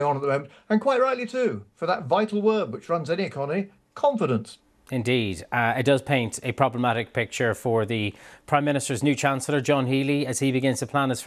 on at the moment, and quite rightly too, for that vital word which runs any economy, confidence. Indeed. It does paint a problematic picture for the Prime Minister's new Chancellor, John Healey, as he begins to plan his